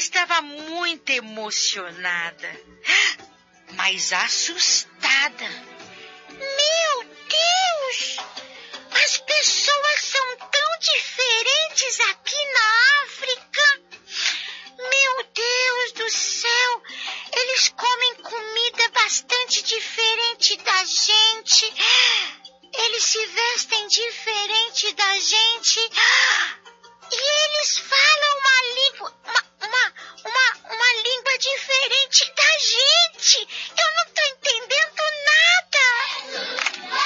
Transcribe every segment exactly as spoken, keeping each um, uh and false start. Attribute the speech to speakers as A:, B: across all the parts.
A: estava muito emocionada, mas assustada.
B: Meu Deus! As pessoas são tão diferentes aqui na África. Meu Deus do céu! Eles comem comida bastante diferente da gente. Eles se vestem diferente da gente. E eles falam uma língua, uma, uma, uma, uma língua diferente da gente. Eu não estou entendendo nada.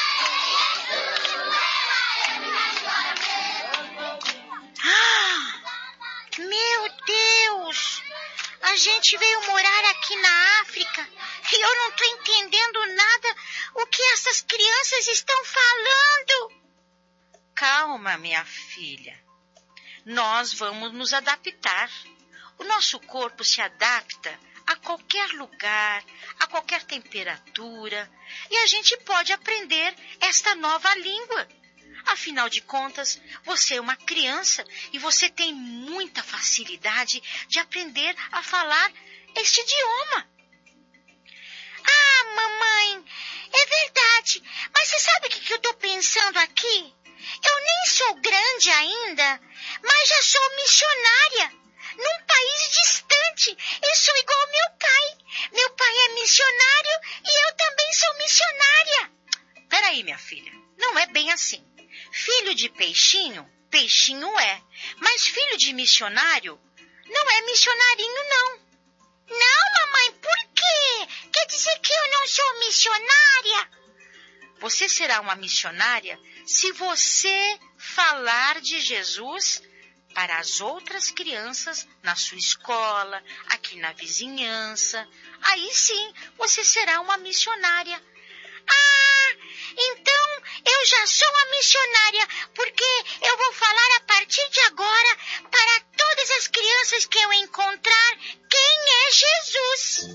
B: Ah, meu Deus! A gente veio morar aqui na África e eu não estou entendendo nada o que essas crianças estão falando.
A: Calma, minha filha. Nós vamos nos adaptar. O nosso corpo se adapta a qualquer lugar, a qualquer temperatura, e a gente pode aprender esta nova língua. Afinal de contas, você é uma criança e você tem muita facilidade de aprender a falar este idioma.
B: Ah, mamãe, é verdade. Mas você sabe o que, que eu estou pensando aqui? Eu nem sou grande ainda, mas já sou missionária num país distante. Eu sou igual ao meu pai. Meu pai é missionário e eu também sou missionária.
A: Peraí, minha filha, não é bem assim. Filho de peixinho, peixinho é. Mas filho de missionário não é missionarinho, não.
B: Não, mamãe, por quê? Quer dizer que eu não sou missionária?
A: Você será uma missionária se você falar de Jesus para as outras crianças na sua escola, aqui na vizinhança. Aí sim, você será uma missionária.
B: Ah, então eu já sou uma missionária, porque eu vou falar a partir de agora para todas as crianças que eu encontrar quem é Jesus.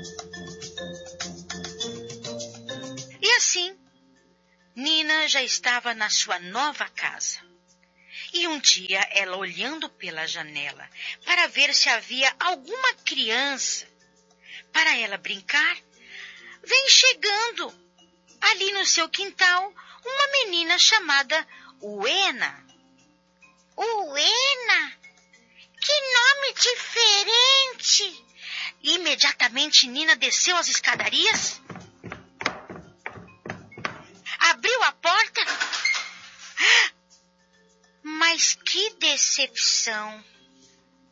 A: E assim, Nina já estava na sua nova casa. E um dia, ela olhando pela janela para ver se havia alguma criança para ela brincar, vem chegando ali no seu quintal uma menina chamada Uena.
B: Uena? Que nome diferente!
A: Imediatamente Nina desceu as escadarias, abriu a porta, mas que decepção!